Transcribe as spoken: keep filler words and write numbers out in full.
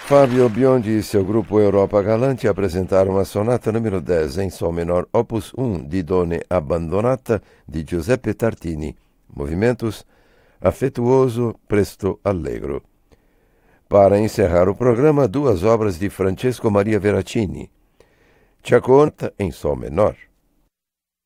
Fábio Biondi e seu grupo Europa Galante apresentaram a sonata número dez em sol menor, opus um, di Done Abbandonata, di Giuseppe Tartini. Movimentos afetuoso, presto, allegro. Para encerrar o programa, duas obras de Francesco Maria Veracini. Chaconta, em sol menor.